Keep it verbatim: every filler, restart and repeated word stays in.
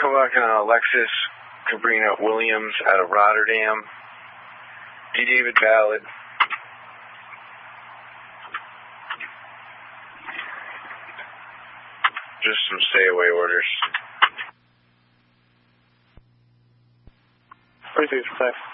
Collecting on Alexis Cabrina Williams out of Rotterdam. D. David Ballard. Just some stay-away orders. three six five.